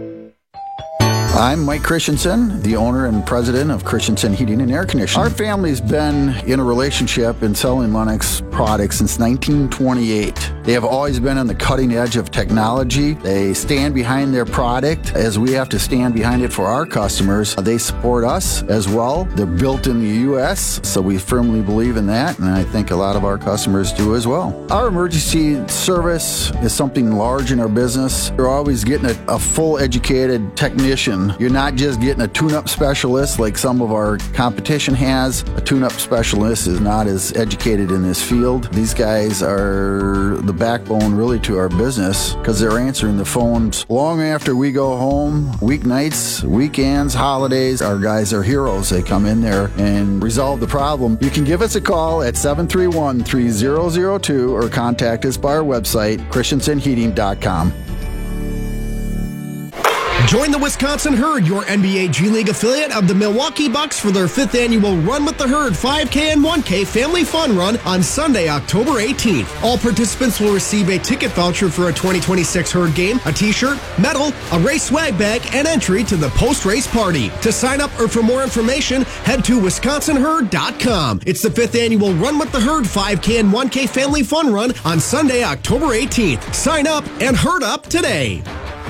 I'm Mike Christensen, the owner and president of Christensen Heating and Air Conditioning. Our family's been in a relationship in selling Lennox products since 1928. They have always been on the cutting edge of technology. They stand behind their product as we have to stand behind it for our customers. They support us as well. They're built in the U.S., so we firmly believe in that, and I think a lot of our customers do as well. Our emergency service is something large in our business. You're always getting a full educated technician. You're not just getting a tune-up specialist like some of our competition has. A tune-up specialist is not as educated in this field. These guys are the backbone really to our business because they're answering the phones long after we go home, weeknights, weekends, holidays. Our guys are heroes. They come in there and resolve the problem. You can give us a call at 731-3002 or contact us by our website, christensenheating.com. Join the Wisconsin Herd, your NBA G League affiliate of the Milwaukee Bucks, for their 5th annual Run with the Herd 5K and 1K Family Fun Run on Sunday, October 18th. All participants will receive a ticket voucher for a 2026 Herd game, a t-shirt, medal, a race swag bag, and entry to the post-race party. To sign up or for more information, head to WisconsinHerd.com. It's the 5th annual Run with the Herd 5K and 1K Family Fun Run on Sunday, October 18th. Sign up and herd up today.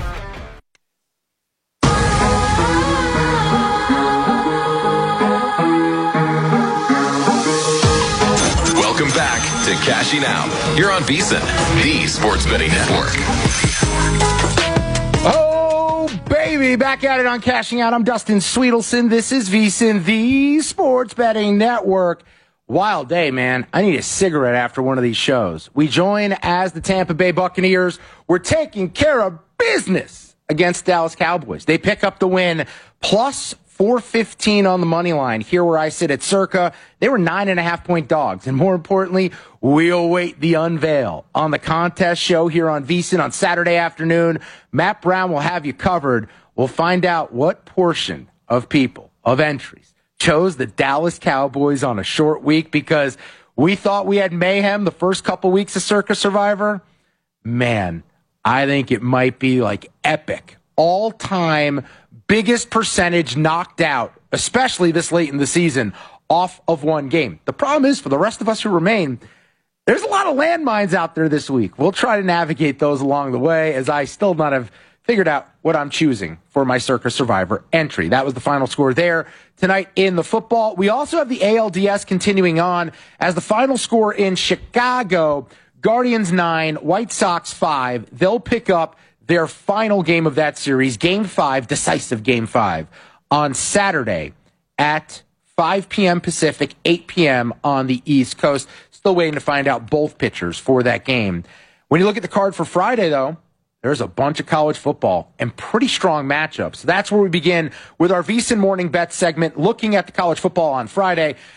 Welcome back to Cashing Out. You're on VSiN, the Sports Betting Network. Oh, baby, back at it on Cashing Out. I'm Dustin Sweetelson. This is VSiN, the Sports Betting Network. Wild day, man. I need a cigarette after one of these shows. We join as the Tampa Bay Buccaneers. We're taking care of business against Dallas Cowboys. They pick up the win, plus 415 on the money line. Here where I sit at Circa, they were 9.5-point dogs. And more importantly, we'll await the unveil on the contest show here on VSiN on Saturday afternoon. Matt Brown will have you covered. We'll find out what portion of people, of entries, chose the Dallas Cowboys on a short week because we thought we had mayhem the first couple weeks of Circa Survivor. Man, I think it might be like epic. All-time biggest percentage knocked out, especially this late in the season, off of one game. The problem is, for the rest of us who remain, there's a lot of landmines out there this week. We'll try to navigate those along the way, as I still not have figured out what I'm choosing for my Circa Survivor entry. That was the final score there tonight in the football. We also have the ALDS continuing on as the final score in Chicago, Guardians 9, White Sox 5. They'll pick up their final game of that series, Game 5, decisive Game 5, on Saturday at 5 p.m. Pacific, 8 p.m. on the East Coast. Still waiting to find out both pitchers for that game. When you look at the card for Friday, though, there's a bunch of college football and pretty strong matchups. That's where we begin with our VSiN Morning Bet segment, looking at the college football on Friday.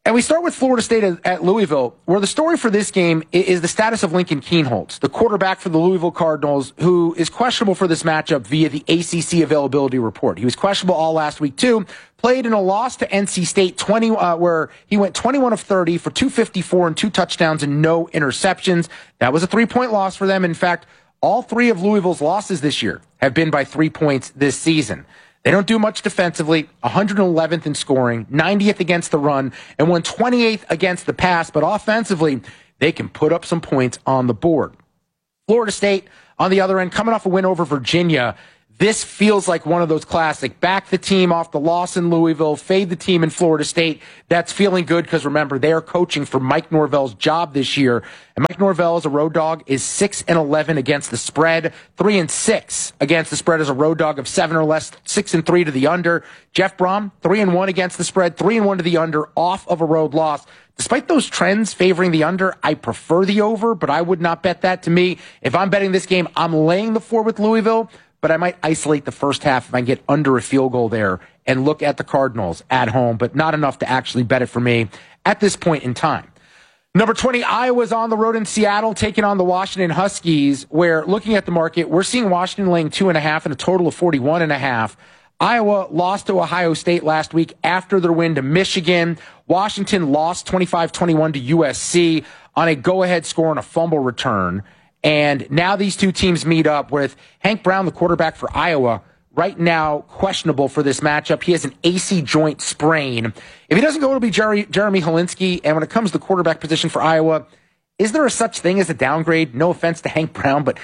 And we start with Florida State at Louisville, where the story for this game is the status of Lincoln Kienholz, the quarterback for the Louisville Cardinals, who is questionable for this matchup via the ACC availability report. He was questionable all last week, too. Played in a loss to NC State, where he went 21 of 30 for 254 and 2 touchdowns and no interceptions. That was a 3-point loss for them. In fact, all 3 of Louisville's losses this year have been by 3 points this season. They don't do much defensively, 111th in scoring, 90th against the run, and 128th against the pass. But offensively, they can put up some points on the board. Florida State, on the other end, coming off a win over Virginia. This feels like one of those classic back the team off the loss in Louisville, fade the team in Florida State. That's feeling good because, remember, they are coaching for Mike Norvell's job this year. And Mike Norvell, as a road dog, is 6-11 against the spread, 3-6 against the spread as a road dog of 7 or less, 6-3 to the under. Jeff Brom, 3-1 against the spread, 3-1 to the under, off of a road loss. Despite those trends favoring the under, I prefer the over, but I would not bet that. To me, if I'm betting this game, I'm laying the 4 with Louisville, but I might isolate the first half if I can get under a field goal there and look at the Cardinals at home, but not enough to actually bet it for me at this point in time. Number 20, Iowa's on the road in Seattle, taking on the Washington Huskies, where, looking at the market, we're seeing Washington laying 2.5 and a total of 41.5. Iowa lost to Ohio State last week after their win to Michigan. Washington lost 25-21 to USC on a go-ahead score on a fumble return. And now these two teams meet up with Hank Brown, the quarterback for Iowa, right now questionable for this matchup. He has an AC joint sprain. If he doesn't go, it'll be Jeremy Helinski. And when it comes to the quarterback position for Iowa, is there a such thing as a downgrade? No offense to Hank Brown, but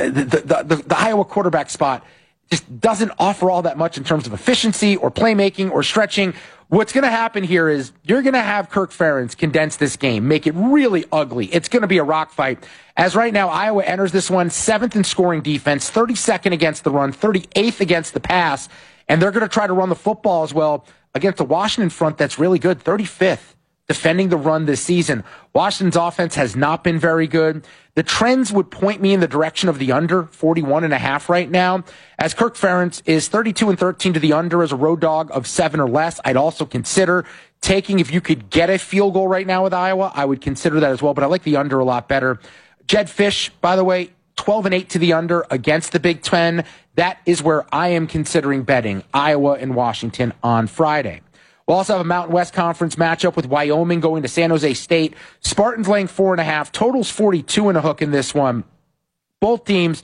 the Iowa quarterback spot just doesn't offer all that much in terms of efficiency or playmaking or stretching. What's going to happen here is you're going to have Kirk Ferentz condense this game, make it really ugly. It's going to be a rock fight. As right now, Iowa enters this one 7th in scoring defense, 32nd against the run, 38th against the pass, and they're going to try to run the football as well against the Washington front that's really good, 35th defending the run this season. Washington's offense has not been very good. The trends would point me in the direction of the under, 41.5 right now. As Kirk Ferentz is 32-13 to the under as a road dog of 7 or less, I'd also consider taking, if you could get a field goal right now with Iowa, I would consider that as well, but I like the under a lot better. Jed Fish, by the way, 12-8 to the under against the Big Ten. That is where I am considering betting Iowa and Washington on Friday. We'll also have a Mountain West Conference matchup with Wyoming going to San Jose State. Spartans laying 4.5. Totals 42 and a hook in this one. Both teams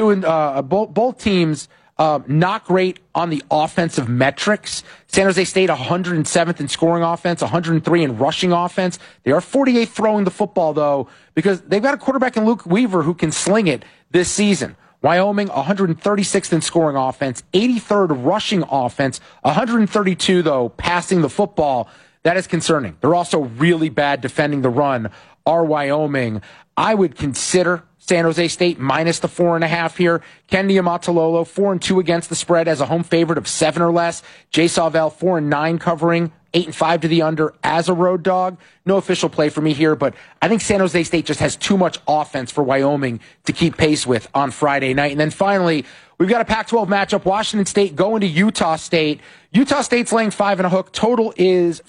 not great on the offensive metrics. San Jose State 107th in scoring offense, 103 in rushing offense. They are 48th throwing the football, though, because they've got a quarterback in Luke Weaver who can sling it this season. Wyoming, 136th in scoring offense, 83rd rushing offense, 132, though, passing the football. That is concerning. They're also really bad defending the run, are Wyoming. I would consider San Jose State minus the 4.5 here. Ken Niumatalolo, 4-2 against the spread as a home favorite of 7 or less. Jay Sawvel, 4-9 covering, 8-5 to the under as a road dog. No official play for me here, but I think San Jose State just has too much offense for Wyoming to keep pace with on Friday night. And then finally, we've got a Pac-12 matchup. Washington State going to Utah State. Utah State's laying 5 and a hook. Total is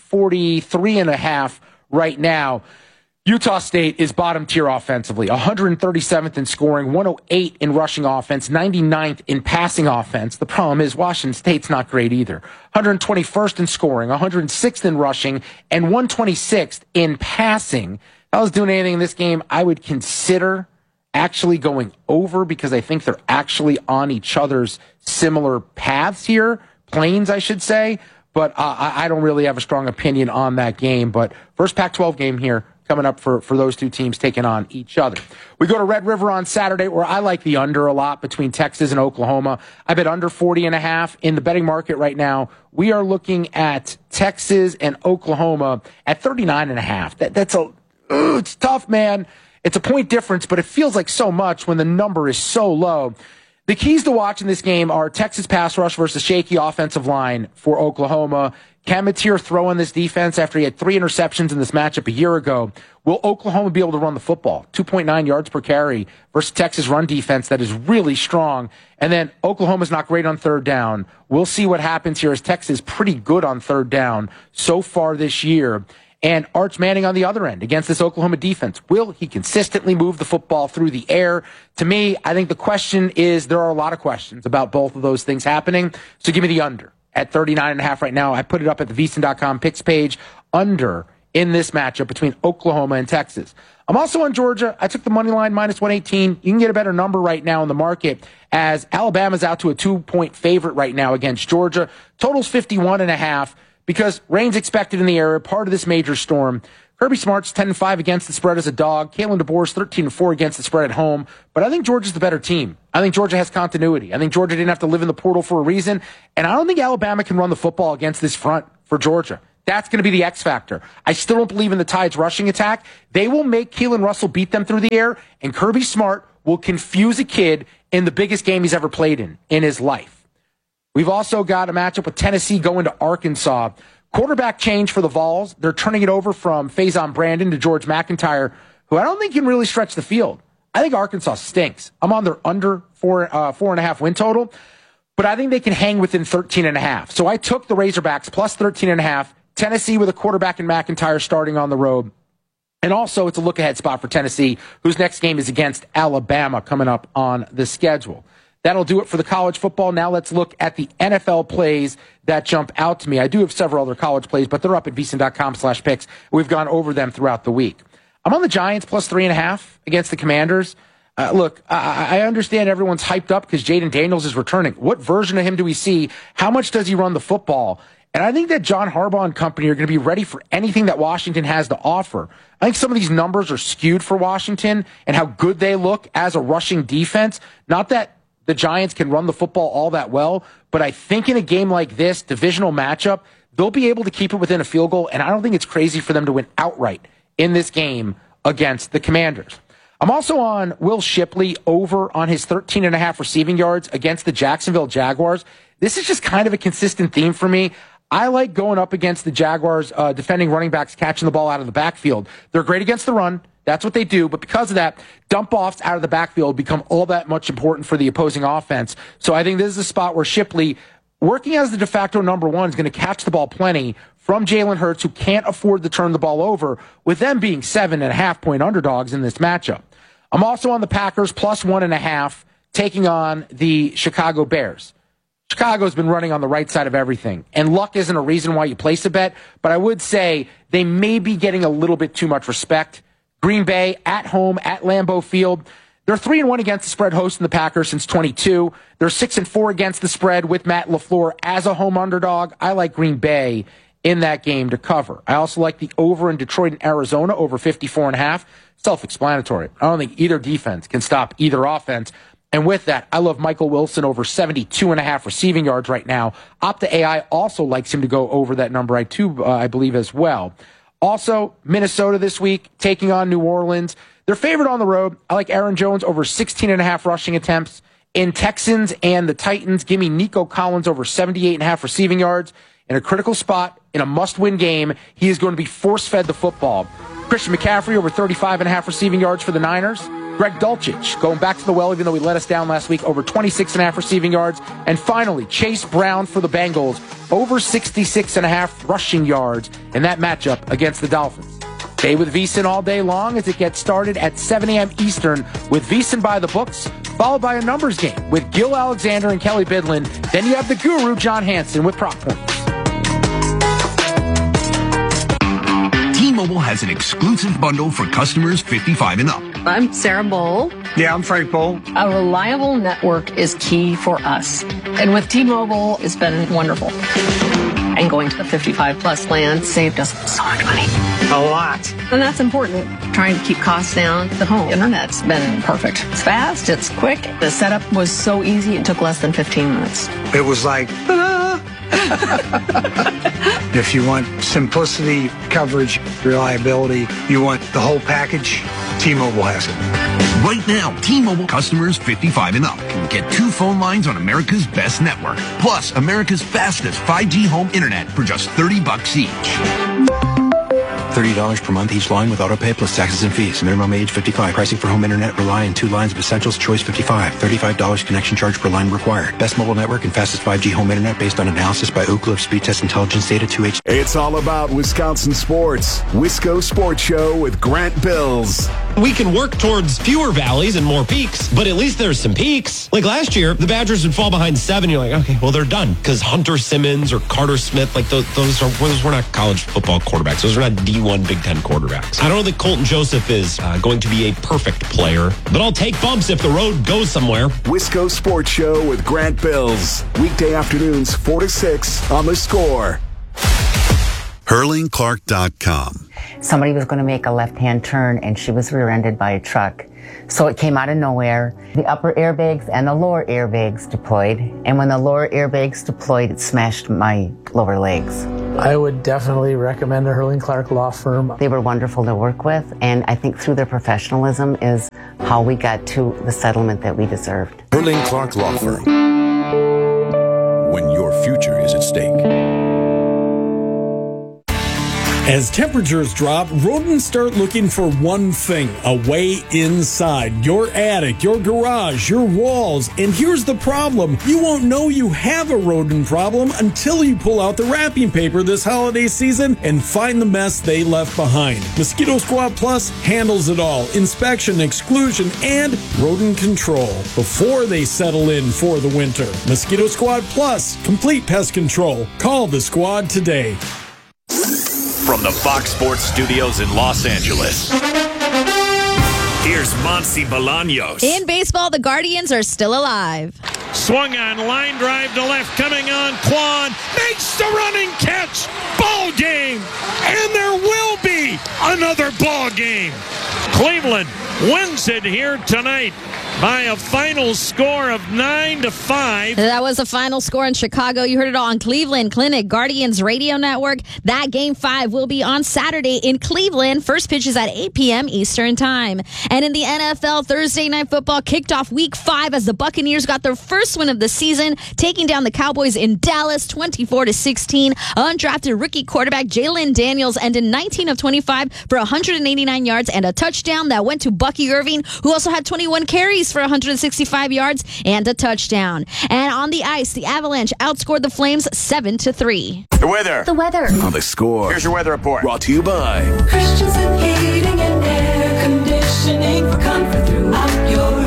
43.5 right now. Utah State is bottom tier offensively, 137th in scoring, 108 in rushing offense, 99th in passing offense. The problem is Washington State's not great either. 121st in scoring, 106th in rushing, and 126th in passing. If I was doing anything in this game, I would consider actually going over because I think they're actually on each other's similar paths here, planes, I should say. But I don't really have a strong opinion on that game. But first Pac-12 game here coming up for those two teams taking on each other. We go to Red River on Saturday, where I like the under a lot between Texas and Oklahoma. I bet under 40.5 in the betting market right now. We are looking at Texas and Oklahoma at 39.5. It's tough, man. It's a point difference, but it feels like so much when the number is so low. The keys to watching this game are Texas pass rush versus shaky offensive line for Oklahoma. Can Mateer throw in this defense after he had 3 interceptions in this matchup a year ago? Will Oklahoma be able to run the football? 2.9 yards per carry versus Texas run defense that is really strong. And then Oklahoma's not great on third down. We'll see what happens here as Texas is pretty good on third down so far this year. And Arch Manning on the other end against this Oklahoma defense. Will he consistently move the football through the air? To me, I think the question is, there are a lot of questions about both of those things happening. So give me the under at 39.5 right now. I put it up at the VSiN.com picks page. Under in this matchup between Oklahoma and Texas. I'm also on Georgia. I took the money line minus 118. You can get a better number right now in the market as Alabama's out to a 2-point favorite right now against Georgia. Total's 51.5 because rain's expected in the area, part of this major storm. Kirby Smart's 10-5 against the spread as a dog. Kalen DeBoer's 13-4 against the spread at home. But I think Georgia's the better team. I think Georgia has continuity. I think Georgia didn't have to live in the portal for a reason. And I don't think Alabama can run the football against this front for Georgia. That's going to be the X factor. I still don't believe in the Tide's rushing attack. They will make Keelan Russell beat them through the air, and Kirby Smart will confuse a kid in the biggest game he's ever played in his life. We've also got a matchup with Tennessee going to Arkansas. Quarterback change for the Vols. They're turning it over from Faison Brandon to George McIntyre, who I don't think can really stretch the field. I think Arkansas stinks. I'm on their under 4.5 win total, but I think they can hang within 13.5. So I took the Razorbacks plus 13.5. Tennessee with a quarterback in McIntyre starting on the road. And also, it's a look-ahead spot for Tennessee, whose next game is against Alabama coming up on the schedule. That'll do it for the college football. Now let's look at the NFL plays that jump out to me. I do have several other college plays, but they're up at VSiN.com/picks. We've gone over them throughout the week. I'm on the Giants plus 3.5 against the Commanders. Look, I understand everyone's hyped up because Jaden Daniels is returning. What version of him do we see? How much does he run the football? And I think that John Harbaugh and company are going to be ready for anything that Washington has to offer. I think some of these numbers are skewed for Washington and how good they look as a rushing defense. Not that the Giants can run the football all that well, but I think in a game like this, divisional matchup, they'll be able to keep it within a field goal, and I don't think it's crazy for them to win outright in this game against the Commanders. I'm also on Will Shipley over on his 13.5 receiving yards against the Jacksonville Jaguars. This is just kind of a consistent theme for me. I like going up against the Jaguars, defending running backs catching the ball out of the backfield. They're great against the run. That's what they do. But because of that, dump-offs out of the backfield become all that much important for the opposing offense. So I think this is a spot where Shipley, working as the de facto number one, is going to catch the ball plenty from Jalen Hurts, who can't afford to turn the ball over, with them being 7.5-point underdogs in this matchup. I'm also on the Packers plus 1.5, taking on the Chicago Bears. Chicago's been running on the right side of everything, and luck isn't a reason why you place a bet, but I would say they may be getting a little bit too much respect. Green Bay at home at Lambeau Field. They're 3-1 against the spread hosting the Packers since 22. They're 6-4 against the spread with Matt LaFleur as a home underdog. I like Green Bay in that game to cover. I also like the over in Detroit and Arizona over 54.5. Self-explanatory. I don't think either defense can stop either offense. And with that, I love Michael Wilson over 72.5 receiving yards right now. Opta AI also likes him to go over that number, I believe, as well. Also, Minnesota this week, taking on New Orleans. They're favored on the road. I like Aaron Jones over 16.5 rushing attempts. In Texans and the Titans, give me Nico Collins over 78.5 receiving yards. In a critical spot, in a must-win game, he is going to be force-fed the football. Christian McCaffrey over 35.5 receiving yards for the Niners. Greg Dulcich going back to the well, even though he let us down last week, over 26.5 receiving yards. And finally, Chase Brown for the Bengals, over 66.5 rushing yards in that matchup against the Dolphins. Stay with VSiN all day long as it gets started at 7 a.m. Eastern with VSiN by the books, followed by a numbers game with Gil Alexander and Kelly Bidlin. Then you have the guru, John Hansen, with prop points. T-Mobile has an exclusive bundle for customers 55 and up. I'm Sarah Bowl. Yeah, I'm Frank Bowl. A reliable network is key for us. And with T-Mobile, it's been wonderful. And going to the 55-plus plan saved us so much money. A lot. And that's important. Trying to keep costs down. The home internet's been perfect. It's fast. It's quick. The setup was so easy. It took less than 15 minutes. It was like, If you want simplicity, coverage, reliability, you want the whole package, T-Mobile has it. Right now, T-Mobile customers 55 and up can get 2 phone lines on America's best network, plus America's fastest 5G home internet for just $30 each. $30 per month each line with autopay plus taxes and fees. Minimum age 55. Pricing for home internet rely on 2 lines of Essentials Choice 55. $35 connection charge per line required. Best mobile network and fastest 5G home internet based on analysis by Ookla of Speed Test Intelligence Data 2H. It's all about Wisconsin sports. Wisco Sports Show with Grant Bills. We can work towards fewer valleys and more peaks, but at least there's some peaks. Like last year, the Badgers would fall behind 7. You're like, okay, well, they're done. Because Hunter Simmons or Carter Smith, like those were not college football quarterbacks. Those are not D1 Big Ten quarterbacks. I don't think Colton Joseph is going to be a perfect player, but I'll take bumps if the road goes somewhere. Wisco Sports Show with Grant Bills. Weekday afternoons 4 to 6 on The Score. HurlingClark.com. Somebody was going to make a left-hand turn, and she was rear-ended by a truck. So it came out of nowhere. The upper airbags and the lower airbags deployed. And when the lower airbags deployed, it smashed my lower legs. I would definitely recommend a Hurling Clark law firm. They were wonderful to work with, and I think through their professionalism is how we got to the settlement that we deserved. Hurling Clark Law Firm. When your future is at stake. As temperatures drop, rodents start looking for one thing, a way inside. Your attic, your garage, your walls. And here's the problem. You won't know you have a rodent problem until you pull out the wrapping paper this holiday season and find the mess they left behind. Mosquito Squad Plus handles it all. Inspection, exclusion, and rodent control before they settle in for the winter. Mosquito Squad Plus, complete pest control. Call the squad today. From the Fox Sports Studios in Los Angeles, here's Monty Bolaños. In baseball, the Guardians are still alive. Swung on, line drive to left, coming on, Quan makes the running catch. Ball game, and there will be another ball game. Cleveland wins it here tonight by a final score of 9-5. That was the final score in Chicago. You heard it all on Cleveland Clinic Guardians Radio Network. That Game 5 will be on Saturday in Cleveland. First pitch is at 8 p.m. Eastern Time. And in the NFL, Thursday Night Football kicked off Week 5 as the Buccaneers got their first win of the season, taking down the Cowboys in Dallas 24-16. Undrafted rookie quarterback Jalen Daniels ended 19 of 25 for 189 yards and a touchdown that went to Bucky Irving, who also had 21 carries for 165 yards and a touchdown. And on the ice, the Avalanche outscored the Flames 7-3. The weather. The weather. On The Score. Here's your weather report. Brought to you by Christensen Heating and Air Conditioning for comfort throughout your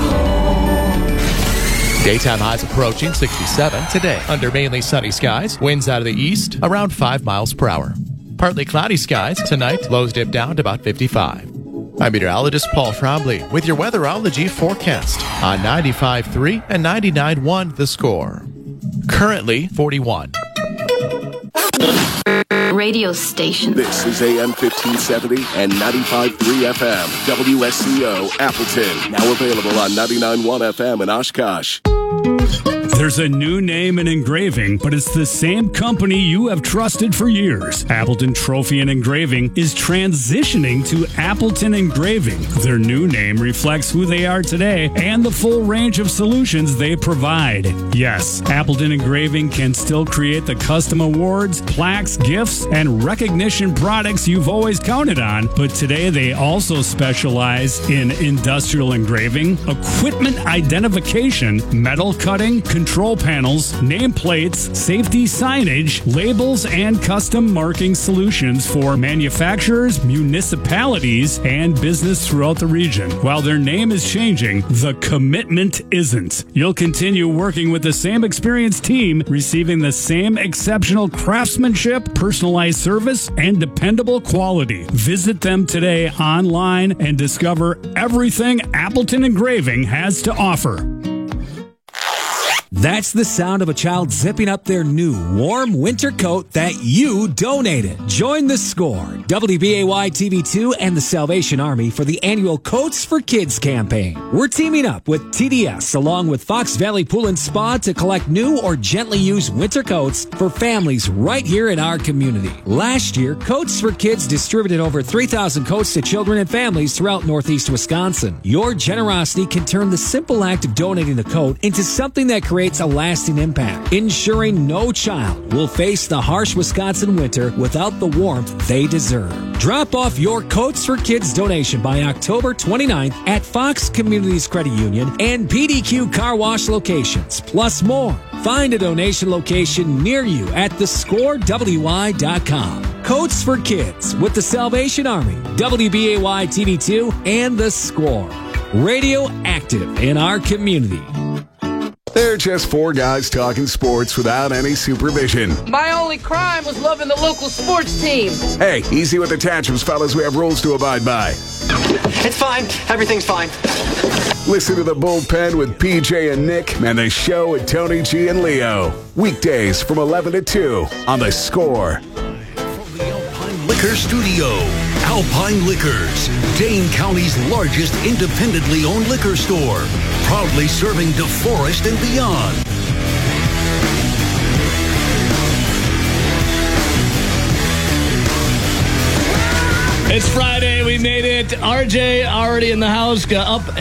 home. Daytime highs approaching 67 today. Under mainly sunny skies, winds out of the east around 5 miles per hour. Partly cloudy skies tonight, lows dip down to about 55. I'm meteorologist Paul Trombley with your weatherology forecast on 95.3 and 99.1 The Score. Currently 41. Radio station. This is AM 1570 and 95.3 FM. WSCO Appleton. Now available on 99.1 FM in Oshkosh. There's a new name in engraving, but it's the same company you have trusted for years. Appleton Trophy and Engraving is transitioning to Appleton Engraving. Their new name reflects who they are today and the full range of solutions they provide. Yes, Appleton Engraving can still create the custom awards, plaques, gifts, and recognition products you've always counted on, but today they also specialize in industrial engraving, equipment identification, metal cutting, control panels, nameplates, safety signage, labels, and custom marking solutions for manufacturers, municipalities, and business throughout the region. While their name is changing, the commitment isn't. You'll continue working with the same experienced team, receiving the same exceptional craftsmanship, personalized service, and dependable quality. Visit them today online and discover everything Appleton Engraving has to offer. That's the sound of a child zipping up their new warm winter coat that you donated. Join The Score, WBAY TV2, and the Salvation Army for the annual Coats for Kids campaign. We're teaming up with TDS along with Fox Valley Pool and Spa to collect new or gently used winter coats for families right here in our community. Last year, Coats for Kids distributed over 3,000 coats to children and families throughout Northeast Wisconsin. Your generosity can turn the simple act of donating a coat into something that creates creates a lasting impact, ensuring no child will face the harsh Wisconsin winter without the warmth they deserve. Drop off your Coats for Kids donation by October 29th at Fox Communities Credit Union and PDQ Car Wash locations, plus more. Find a donation location near you at thescorewy.com. Coats for Kids with the Salvation Army, WBAY TV2, and The Score. Radio active in our community. They're just four guys talking sports without any supervision. My only crime was loving the local sports team. Hey, easy with the tantrums, fellas. We have rules to abide by. It's fine. Everything's fine. Listen to the Bullpen with PJ and Nick and the show with Tony G and Leo. Weekdays from 11 to 2 on The Score. From the Alpine Liquor Studio, Alpine Liquors, Dane County's largest independently owned liquor store. Proudly serving DeForest and beyond. It's Friday. We made it. RJ already in the house. Up